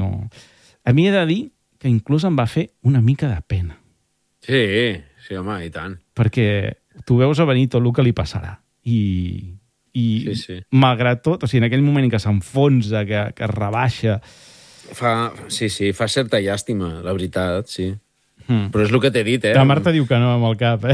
no... A mi he de dir que inclús em va fer una mica de pena. Sí, home, i tant. Perquè tu veus a venir tot el que li passarà. I Sí. malgrat tot, o sigui, en aquell moment en què s'enfonsa, que es rebaixa... Fa certa llàstima, la veritat, sí. Però és el que t'he dit, La Marta diu que no amb el cap,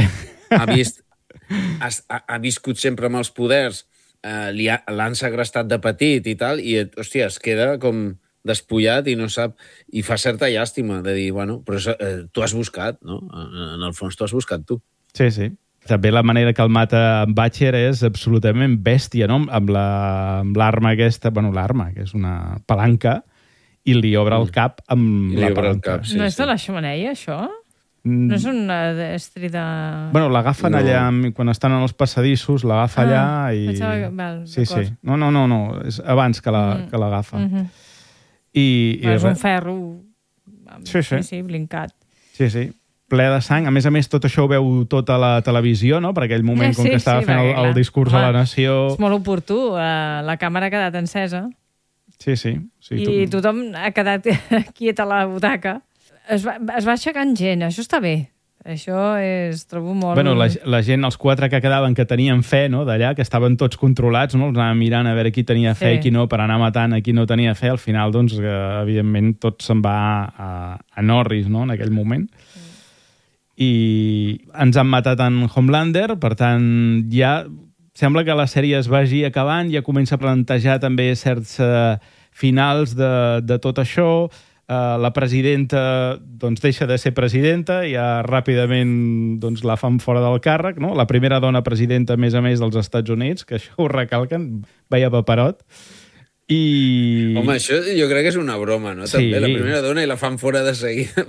Ha viscut sempre amb els poders, l'han segrestat de petit i tal, i, hòstia, es queda com despullat i no sap... I fa certa llàstima de dir, bueno, però tu has buscat, no? En el fons tu has buscat tu. Sí. També la manera que el mata en Butcher és absolutament bèstia, no? Amb l'arma aquesta, bueno, l'arma, que és una palanca, i li obre el cap amb la palanca. No és de la xemeneia, això? No és una estri de... Bueno, l'agafen allà, quan estan en els passadissos, l'agafa allà i... Sí. No, és abans que l'agafa. És un ferro... Sí, blincat. Sí, ple de sang. A més, tot això ho veu tota la televisió, no? Per aquell moment, com que estava fent el discurs a la nació... És molt oportú. La càmera ha quedat encesa. Sí. I tothom ha quedat quiet a la butaca. Es va aixecant gent, això està bé. Això trobo molt... Bueno, la gent, els 4 que quedaven, que tenien fe, no?, d'allà, que estaven tots controlats, no?, els anaven mirant a veure qui tenia fe i qui no, per anar matant a qui no tenia fe. Al final, doncs, evidentment, tot se'n va a Norris, no?, en aquell moment. I ens han matat en Homelander, per tant, ja sembla que la sèrie es vagi acabant, ja comença a plantejar també certs finals de tot això. La presidenta doncs, deixa de ser presidenta, ja ràpidament doncs, la fan fora del càrrec, no? La primera dona presidenta, a més dels Estats Units, que això ho recalquen, veia paperot. Home, això jo crec que és una broma, no? Sí. També la primera dona i la fan fora de seguida.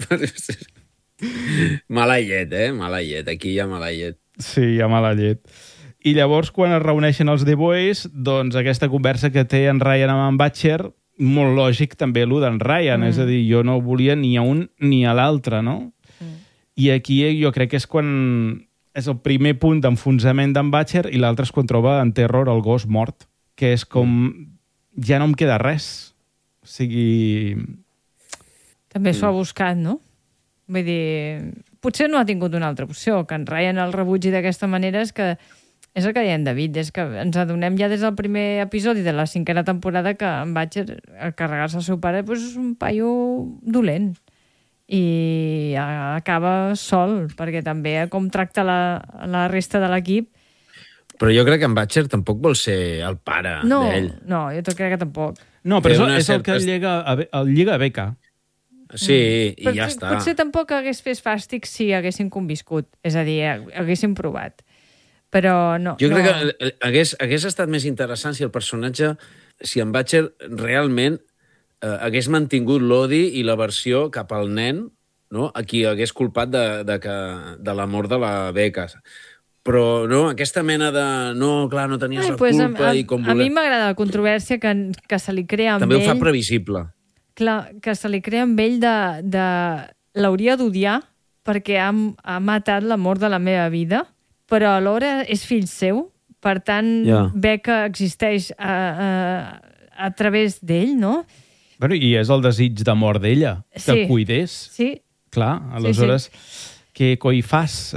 Mala llet, Mala llet. Aquí hi ha mala llet. Sí, hi ha mala llet. I llavors, quan es reuneixen els The Boys, doncs aquesta conversa que té en Ryan amb en Butcher, molt lògic també allò d'en Ryan, és a dir, jo no volia ni a un ni a l'altre, no? I aquí jo crec que és quan és el primer punt d'enfonsament d'en Butcher i l'altre és quan troba en Terror el gos mort, que és com ja no em queda res. O sigui... També s'ho ha buscat, no? Vull dir, potser no ha tingut una altra opció, que en Ryan el rebutgi d'aquesta manera és el que deia en David, és que ens adonem ja des del primer episodi de la 5a temporada que en Butcher, al carregar-se el seu pare, doncs és un paio dolent. I acaba sol, perquè també com tracta la resta de l'equip. Però jo crec que en Butcher tampoc vol ser el pare d'ell. No, jo crec que tampoc. No, però és el que el lliga a Becca. Sí, i ja està. Potser tampoc hagués fet fàstic si haguessin conviscut, és a dir, haguessin provat. Però no... Jo crec que hagués estat més interessant si el personatge, si en Butcher realment hagués mantingut l'odi i l'aversió cap al nen, no?, a qui hagués culpat de la mort de la Becca. Però no, aquesta mena de... No, clar, no tenies la culpa i com voler... A mi m'agrada la controvèrsia que se li crea amb ell... També ho fa previsible. Clar, que se li crea amb ell de l'hauria d'odiar perquè ha matat l'amor de la meva vida, però alhora és fill seu, per tant, Becca existeix a través d'ell, no? Bueno, i és el desig de mort d'ella, que el cuidés. Sí. Clar, aleshores, què coi fas?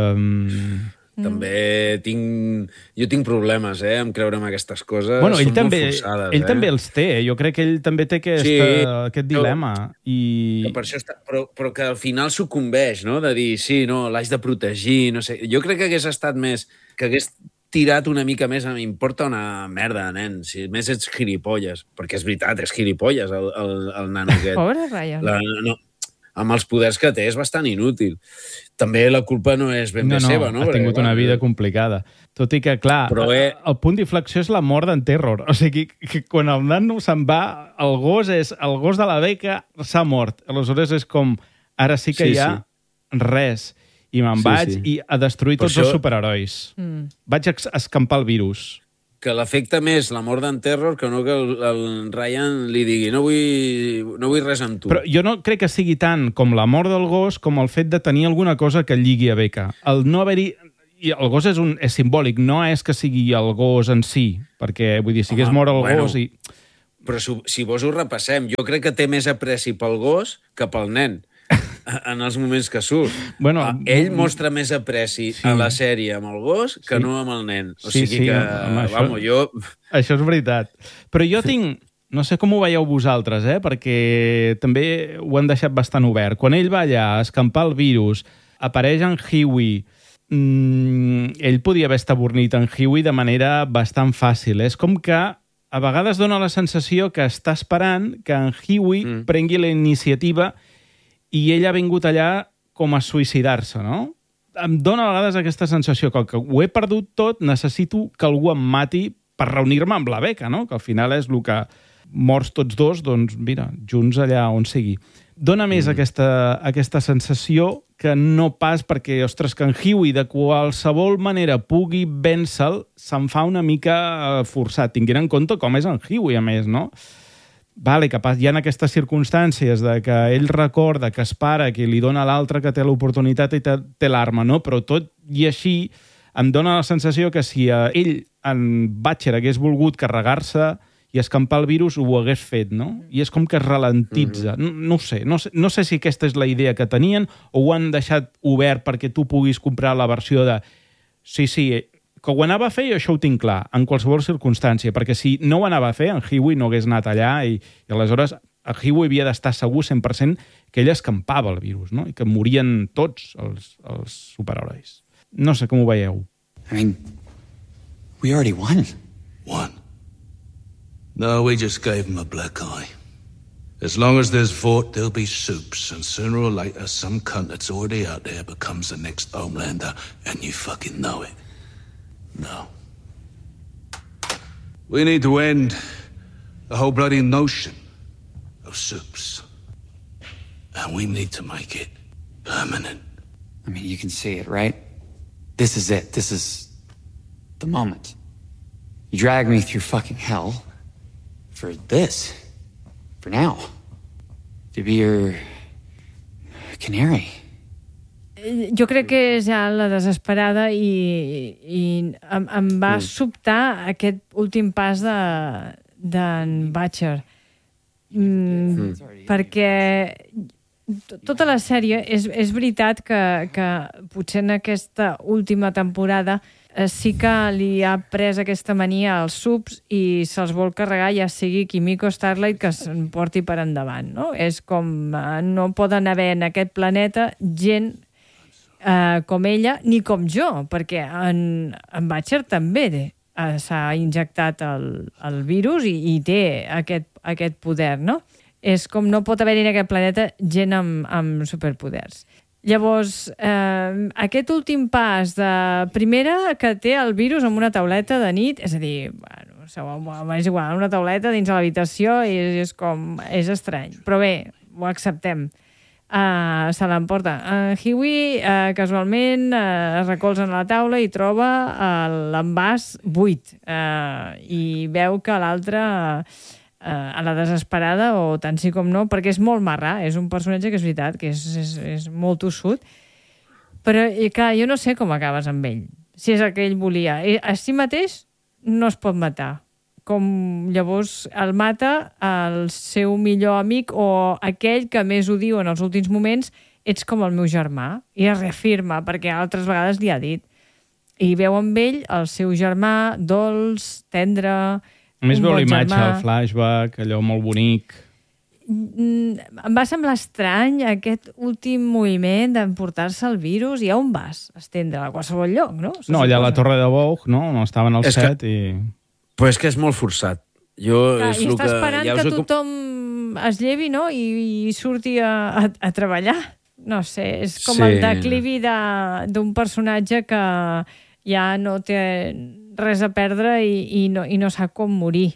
També jo tinc problemes, amb creure'm aquestes coses. Bueno, ell són també, molt forçades. Ell també els té, jo crec que ell també té aquest dilema. Que per això però que al final sucumbeix, no?, de dir, sí, no, l'haig de protegir, no sé. Jo crec que hagués estat més, que hagués tirat una mica més, m'importa una merda, nen, si més ets gilipolles, perquè és veritat, és gilipolles el nano aquest. Pobre Ryan. No, amb els poders que té és bastant inútil. També la culpa no és ben bé seva, no? Ha tingut una vida complicada. Tot i que, clar, el punt d'inflexió és la mort d'en Terror. O sigui, que quan el nano se'n va, el gos de la Becca s'ha mort. Aleshores és com, ara sí que hi ha res. I me'n vaig i a destruir tots els superherois. Vaig escampar el virus. Que l'afecta més la mort d'en Terror que no que el Ryan li digui no vull res amb tu. Però jo no crec que sigui tant com la mort del gos com el fet de tenir alguna cosa que lligui a Becca. El no haver-hi... El gos és simbòlic, no és que sigui el gos en si, perquè, vull dir, si hagués mort el gos i... Però si vos ho repassem, jo crec que té més apreci pel gos que pel nen en els moments que surt. Bueno, ell mostra més apreci a la sèrie amb el gos que no amb el nen. O sigui que, vamos, jo... Això és veritat. Però jo tinc... No sé com ho veieu vosaltres, perquè també ho han deixat bastant obert. Quan ell va allà a escampar el virus, apareix en Huey, ell podia haver estabornit en Huey de manera bastant fàcil. És com que a vegades dona la sensació que està esperant que en Huey prengui la iniciativa i ell ha vingut allà com a suïcidar-se, no? Em dona a vegades aquesta sensació que ho he perdut tot, necessito que algú em mati per reunir-me amb la beca, no? Que al final és el que morts tots dos, doncs mira, junts allà on sigui. Dona més aquesta sensació que no pas perquè, ostres, que en Huey de qualsevol manera pugui vèncer-lo, se'n fa una mica forçat. Tinguent en compte com és en Huey, a més, no? Vale, que hi ha aquestes circumstàncies de que ell recorda que es pare, que li dona l'altre que té l'oportunitat i té l'arma, no? Però tot i així em dona la sensació que si ell, en Butcher, hagués volgut carregar-se i escampar el virus, ho hagués fet, no? I és com que es ralentitza. No ho sé si aquesta és la idea que tenien o ho han deixat obert perquè tu puguis comprar la versió de sí, que ho anava a fer i això ho tinc clar, en qualsevol circumstància, perquè si no ho anava a fer, en Huey no hagués anat allà i aleshores en Huey havia d'estar segur 100% que ell escampava el virus, no? I que morien tots els superherois. No sé com ho veieu. I mean, we already won. Won? No, we just gave him a black eye. As long as there's Vought, there'll be Soups, and sooner or later some cunt that's already out there becomes the next Homelander, and you fucking know it. No. We need to end the whole bloody notion of Soups. And we need to make it permanent. I mean, you can see it, right? This is it. This is the moment. You drag me through fucking hell for this. For now. To be your canary. Jo crec que és ja la desesperada i em va sobtar aquest últim pas d'en Butcher. Perquè tota la sèrie és veritat que potser en aquesta última temporada sí que li ha pres aquesta mania als subs i se'ls vol carregar, ja sigui Kimiko Starlight, que se'n porti per endavant, no? És com no poden haver en aquest planeta gent com ella ni com jo, perquè en Butcher també s'ha injectat el virus i té aquest poder, no? És com no pot haver-hi en aquest planeta gent amb superpoders. Llavors, aquest últim pas de primera que té el virus en una tauleta de nit, és a dir, bueno, és igual, una tauleta dins de l'habitació és estrany. Però bé, ho acceptem. Se l'emporta. Huey casualment es recolza en la taula i troba l'envàs buit i veu que l'altre a la desesperada, o tant sí com no, perquè és molt marrà, és un personatge que és veritat, que és molt tossut, però clar, jo no sé com acabes amb ell, si és el que ell volia. A si mateix no es pot matar, com llavors el mata el seu millor amic o aquell que més ho diu en els últims moments, ets com el meu germà, i es reafirma, perquè altres vegades li ha dit. I veu amb ell el seu germà dolç, tendre, a més veu l'imatge, el flashback, allò molt bonic. Em va semblar estrany aquest últim moviment d'emportar-se el virus. I a on vas? Estendre a qualsevol lloc, no? No, allà a la Torre de Vogue, no? On estaven al set i... Però és que és molt forçat. I està esperant que tothom es llevi, no? I surti a treballar. No sé, és com el declivi d'un personatge que ja no té res a perdre i no sap com morir.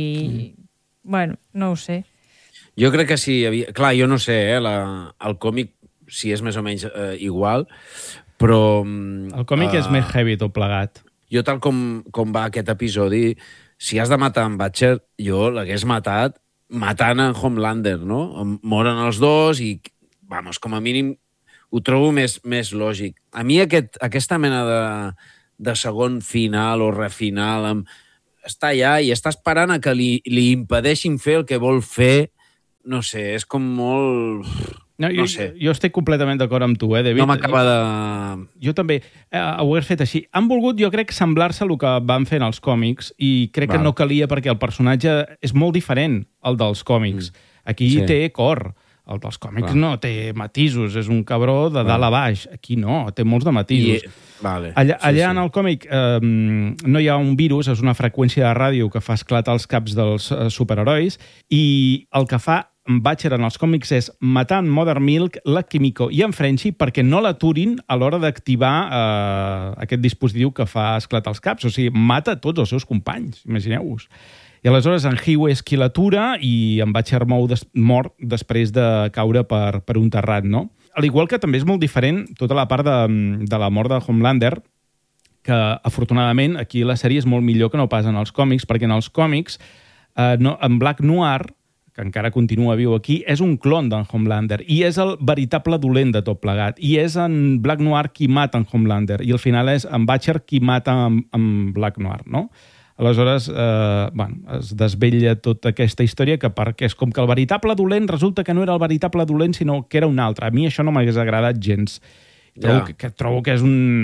Bueno, no ho sé. Jo crec que sí. Clar, jo no sé, el còmic si és més o menys igual, però... El còmic és més heavy tot plegat. Jo, tal com va aquest episodi, si has de matar en Butcher, jo l'hagués matat matant en Homelander, no? Moren els dos i, vamos, com a mínim ho trobo més lògic. A mi aquesta mena de segon final o refinal està allà i està esperant a que li impedeixin fer el que vol fer. No sé, és com molt... No sé. Jo estic completament d'acord amb tu, David? No m'acaba de... Jo també ho he fet així. Han volgut, jo crec, semblar-se a el que van fer en els còmics i crec que no calia perquè el personatge és molt diferent al dels còmics. Aquí té cor. El dels còmics no té matisos, és un cabró de dalt a baix. Aquí no, té molts de matisos. Allà en el còmic no hi ha un virus, és una freqüència de ràdio que fa esclatar els caps dels superherois i el que fa en Butcher en els còmics és matar en Mother Milk, la Kimiko i en Frenchie perquè no l'aturin a l'hora d'activar aquest dispositiu que fa esclatar els caps. O sigui, mata tots els seus companys, imagineu-vos. I aleshores en Hughie és qui l'atura i en Butcher mor després de caure per un terrat, no? Al igual que també és molt diferent tota la part de la mort de Homelander, que afortunadament aquí la sèrie és molt millor que no pas en els còmics, perquè en els còmics, en Black Noir, que encara continua viu aquí, és un clon d'en Homelander i és el veritable dolent de tot plegat. I és en Black Noir qui mata en Homelander i al final és en Butcher qui mata en Black Noir, no? Aleshores, es desvetlla tota aquesta història perquè és com que el veritable dolent resulta que no era el veritable dolent, sinó que era un altre. A mi això no m'hagués agradat gens. Trobo que és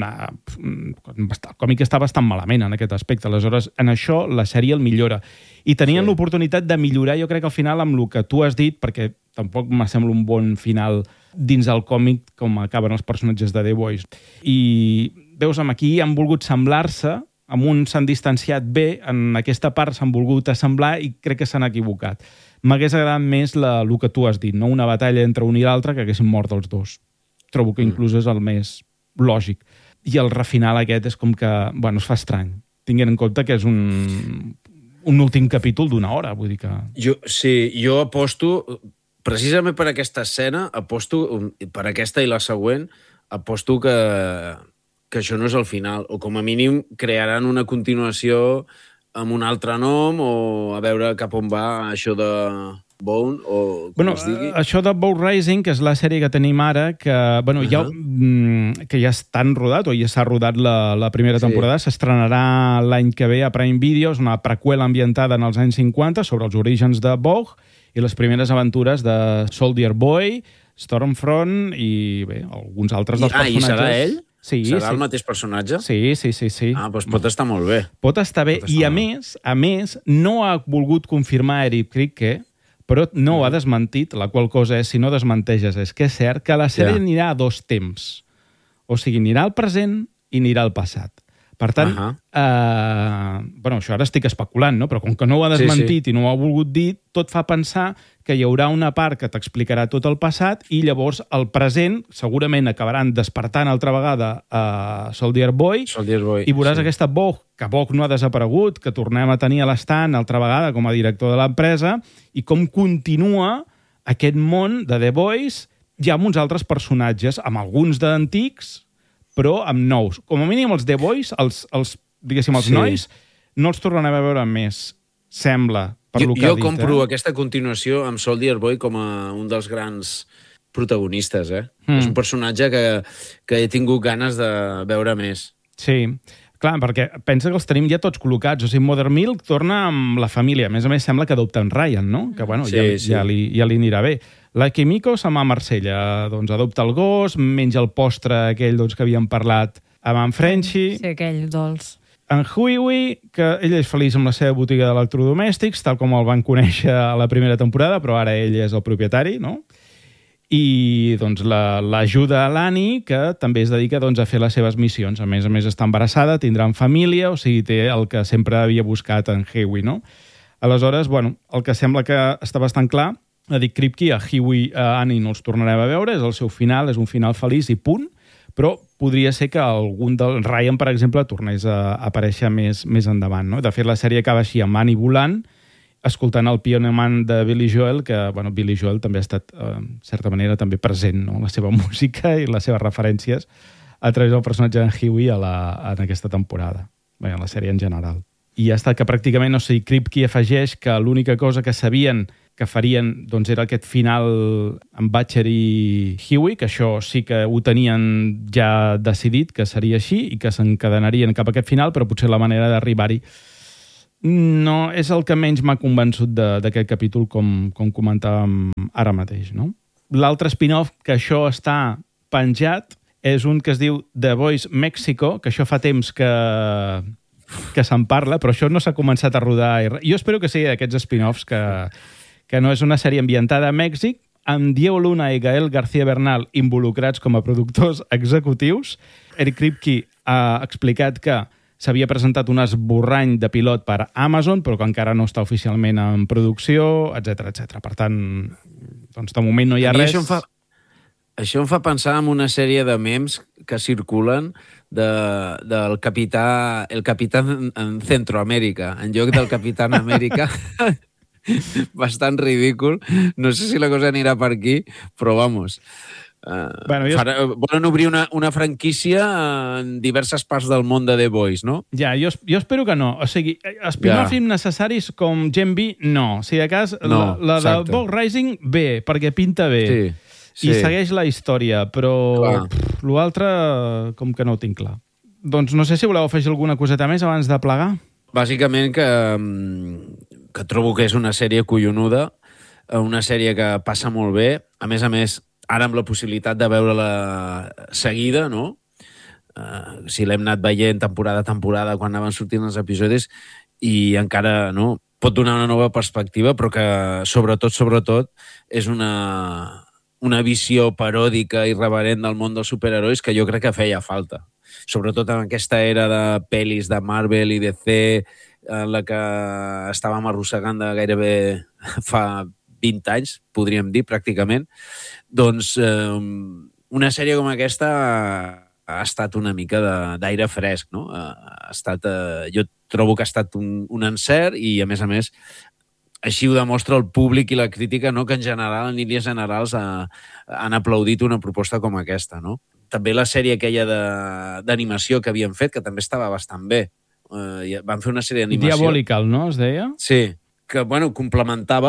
el còmic està bastant malament en aquest aspecte. Aleshores, en això la sèrie el millora. I tenien l'oportunitat de millorar, jo crec que al final, amb el que tu has dit, perquè tampoc me sembla un bon final dins el còmic com acaben els personatges de The Boys. I veus, aquí han volgut semblar-se, amb un s'han distanciat bé, en aquesta part s'han volgut assemblar i crec que s'han equivocat. M'hagués agradat més el que tu has dit, no una batalla entre un i l'altre que haguessin mort els dos. Trobo que inclús és el més lògic. I el refinal aquest és com que, es fa estrany, tinguent en compte que és un últim capítol d'una hora, vull dir que... Jo aposto, precisament per aquesta escena, per aquesta i la següent, aposto que això no és el final, o com a mínim crearan una continuació amb un altre nom, o a veure cap on va això de Bone, o com es digui. Això de Bone Rising, que és la sèrie que tenim ara, que ja estan rodat, o ja s'ha rodat la primera temporada, s'estrenarà l'any que ve a Prime Video, és una preqüela ambientada en els anys 50 sobre els orígens de Vogue i les primeres aventures de Soldier Boy, Stormfront i alguns altres dels personatges. I serà ell? Sí, serà el mateix personatge? Sí. Doncs pot estar molt bé. Pot estar bé. I a més, no ha volgut confirmar Eric Kripke, però no ho ha desmentit, la qual cosa és, si no desmenteges, és que és cert que la sèrie anirà a dos temps. O sigui, anirà al present i anirà al passat. Per tant, això ara estic especulant, no? Però com que no ho ha desmentit i no ho ha volgut dir, tot fa pensar que hi haurà una part que t'explicarà tot el passat i llavors el present segurament acabaran despertant altra vegada a Soldier Boy i veuràs aquesta Vogue, que Vogue no ha desaparegut, que tornem a tenir a l'estant altra vegada com a director de l'empresa i com continua aquest món de The Boys ja amb uns altres personatges, amb alguns d'antics, però amb nous. Com a mínim els The Boys, els nois, no els tornarem a veure més, sembla, per lo que ha dit. Jo compro aquesta continuació amb Soldier Boy com a un dels grans protagonistes, És un personatge que he tingut ganes de veure més. Sí, clar, perquè pensa que els tenim ja tots col·locats. O sigui, Mother Milk torna amb la família. A més, sembla que adopta en Ryan, no? Que, ja li anirà bé. La Kimiko se'n va a Marsella, adopta el gos, menja el postre aquell que havíem parlat amb en Frenchie. Sí, aquell dolç. En Hughie, que ell és feliç amb la seva botiga d'electrodomèstics, tal com el van conèixer a la primera temporada, però ara ell és el propietari, no? I l'ajuda a l'Annie, que també es dedica a fer les seves missions. A més està embarassada, tindrà família, o sigui, té el que sempre havia buscat en Hughie, no? Aleshores, el que sembla que està bastant clar, ha dit Kripke, a Hughie, a Annie no els tornarem a veure, és el seu final, és un final feliç i punt, però podria ser que algun del Ryan, per exemple, tornés a aparèixer més endavant, no? De fet, la sèrie acaba així, amb Annie volant, escoltant el Piano Man de Billy Joel, que Billy Joel també ha estat, en certa manera, també present, no? La seva música i les seves referències a través del personatge d'en Hughie en aquesta temporada, en la sèrie en general. I ja està, que pràcticament, Kripke afegeix que l'única cosa que sabien que farien era aquest final amb Butcher i Hughie, que això sí que ho tenien ja decidit, que seria així, i que s'encadenarien cap a aquest final, però potser la manera d'arribar-hi No és el que menys m'ha convençut d'aquest capítol, com comentàvem ara mateix, no? L'altre spin-off que això està penjat és un que es diu The Voice Mexico, que això fa temps que se'n parla, però això no s'ha començat a rodar. Jo espero que sigui d'aquests spin-offs que no és una sèrie ambientada a Mèxic, amb Diego Luna i Gael García Bernal involucrats com a productors executius. Eric Kripke ha explicat que s'havia presentat un esborrany de pilot per Amazon, però que encara no està oficialment en producció, etc etc. Per tant, doncs de moment no hi ha res. Això em fa pensar en una sèrie de memes que circulen del capità en Centroamèrica, en lloc del Capitán Amèrica. Bastant ridícul. No sé si la cosa anirà per aquí, però vamos. Volen obrir una franquícia en diverses parts del món de The Voice, no? Ja, jo espero que no. O sigui, spin-off innecessaris com Gen V, no. Si de cas, no, la de Vogue Rising, bé, perquè pinta bé. Sí. I segueix la història, però l'altre, com que no ho tinc clar. Doncs no sé si voleu afegir alguna coseta més abans de plegar. Bàsicament que trobo que és una sèrie collonuda, una sèrie que passa molt bé. A més, ara amb la possibilitat de veure-la seguida, no? Si l'hem anat veient temporada a temporada quan anaven sortint els episodis, i encara no pot donar una nova perspectiva, però que sobretot és una visió paròdica i irreverent del món dels superherois que jo crec que feia falta. Sobretot en aquesta era de pel·lis de Marvel i DC en la que estàvem arrossegant de gairebé fa 20 anys, podríem dir, pràcticament. Doncs una sèrie com aquesta ha estat una mica d'aire fresc, no? Jo trobo que ha estat un encert i, a més, així ho demostra el públic i la crítica, no? Que en general, en línies generals, han aplaudit una proposta com aquesta, no? També la sèrie aquella d'animació que havien fet, que també estava bastant bé. Van fer una sèrie d'animació... Diabolical, no? Es deia? Sí, que, complementava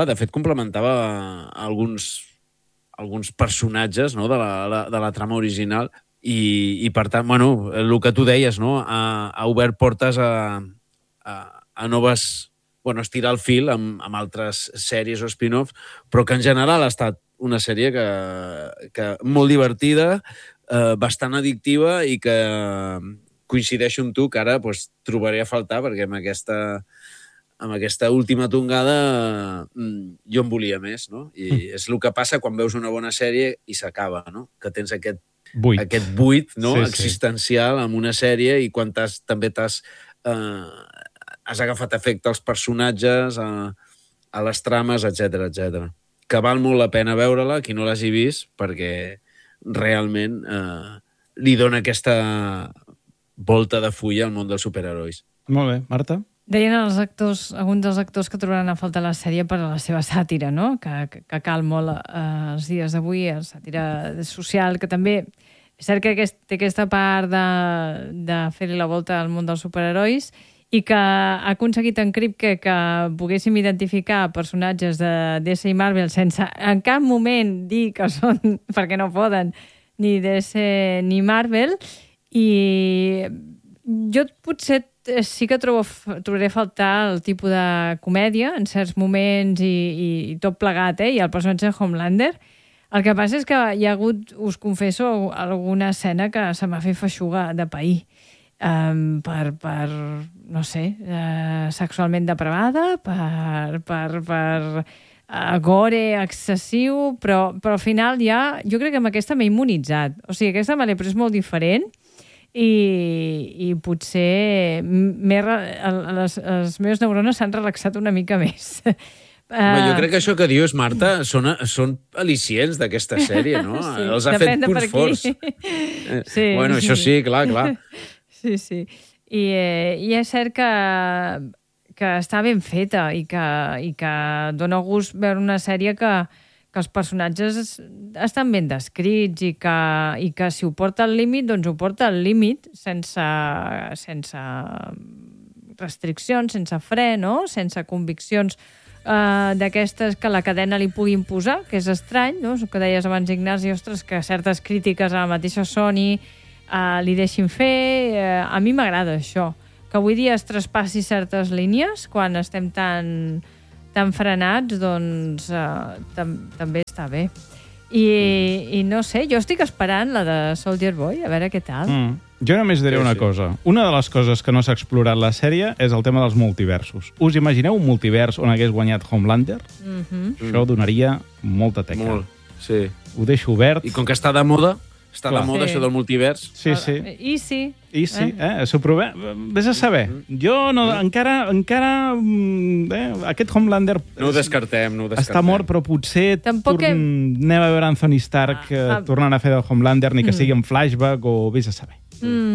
alguns personatges, no? de la trama original i per tant, el que tu deies, no? Ha obert portes a noves... estirar el fil amb altres sèries o spin-offs, però que en general ha estat una sèrie que molt divertida, bastant addictiva i que coincideixo amb tu que ara trobaré a faltar perquè amb aquesta última tongada jo en volia més, no? I és el que passa quan veus una bona sèrie i s'acaba, no? Que tens aquest buit, no? Existencial amb una sèrie i quan també has agafat efecte als personatges, a les trames, etc. Que val molt la pena veure-la, qui no l'hagi vist, perquè realment li dona aquesta volta de fulla al món dels superherois. Molt bé. Marta? Deien alguns dels actors que trobaran a falta la sèrie per a la seva sàtira, no? Que cal molt els dies d'avui, la sàtira social, que també és cert que té aquesta part de fer-li la volta al món dels superherois i que ha aconseguit en Kripke que poguéssim identificar personatges de DC i Marvel sense en cap moment dir que són, perquè no poden, ni DC ni Marvel, i jo potser sí que trobaré a faltar el tipus de comèdia en certs moments i tot plegat, i el personatge de Homelander. El que passa és que hi ha hagut, us confesso, alguna escena que se m'ha fet feixuga de pair. Per no sé, sexualment depravada, per gore excessiu, però al final ja, jo crec que amb aquesta m'he immunitzat. O sigui, aquesta me l'he pres molt diferent i potser les meves neurones s'han relaxat una mica més. Jo crec que això que dius, Marta, són al·licients d'aquesta sèrie, no? Sí, els ha fet punts forts. Sí. Això sí, clar. Sí. I és cert que està ben feta i que dona gust veure una sèrie que els personatges estan ben descrits i que si ho porta al límit, doncs ho porta al límit sense restriccions, sense fre, no? Sense conviccions d'aquestes que la cadena li pugui imposar, que és estrany, no? El que deies abans, Ignasi, ostres, que certes crítiques a la mateixa Sony li deixin fer. A mi m'agrada això, que que avui dia es traspassi certes línies quan estem tan frenats, doncs també està bé. I no sé, jo estic esperant la de Soldier Boy, a veure què tal. Jo només diré una cosa. Una de les coses que no s'ha explorat la sèrie és el tema dels multiversos. Us imagineu un multivers on hagués guanyat Homelander? Això donaria molta teca. Molt, sí. Ho deixo obert. I com que està de moda, això del multivers. Sí. I sí. S'ho provem. Vés a saber. Jo no, encara aquest Homelander... No ho descartem. Està mort, però potser anem a veure Anthony Stark tornant a fer del Homelander, ni que sigui en flashback o vés a saber.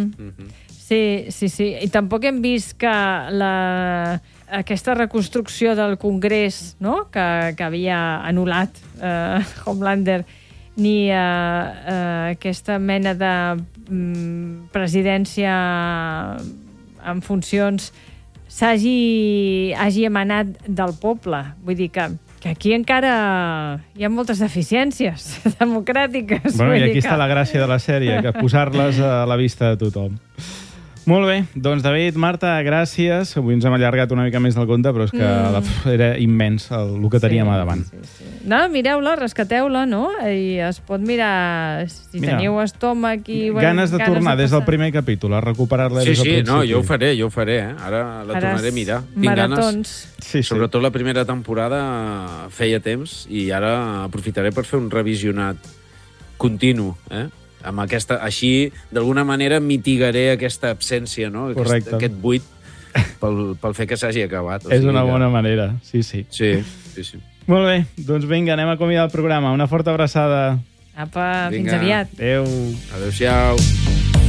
Sí. I tampoc hem vist que aquesta reconstrucció del Congrés, no?, que havia anul·lat Homelander, ni aquesta mena de presidència en funcions hagi emanat del poble. Vull dir que aquí encara hi ha moltes deficiències democràtiques. Bueno, i aquí està la gràcia de la sèrie, que posar-les a la vista de tothom. Molt bé, doncs David, Marta, gràcies. Avui ens hem allargat una mica més del compte, però és que era immens el que teníem a davant. Sí. No, mireu-la, rescateu-la, no? I es pot mirar si teniu estómac i... Ganes de tornar des del primer capítol a recuperar-la des del principi. No, jo ho faré. Ara la tornaré a mirar. Tinc ganes. Sí. Sobretot la primera temporada feia temps i ara aprofitaré per fer un revisionat continu, amb aquesta, així, d'alguna manera, mitigaré aquesta absència, no? Aquest buit pel fet que s'hagi acabat. És una bona manera, sí. Sí. Molt bé, doncs vinga, anem a acomiadar el programa. Una forta abraçada. Apa, fins aviat. Adéu. Adéu-siau.